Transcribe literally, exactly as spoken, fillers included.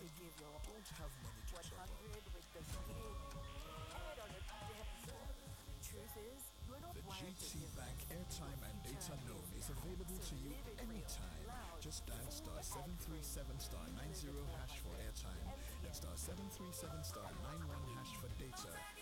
to you give your don't have money to one top up. hundred with the gig. Head on a desert. Truth is, you're not The wired to G T give Bank less. airtime and Your data future loan is is now. available So to you live it real, anytime. loud, Just dial full star seven and three free. seven star You nine live it zero hash for four hundred. airtime and M T N. star seven three seven star nine one hash for data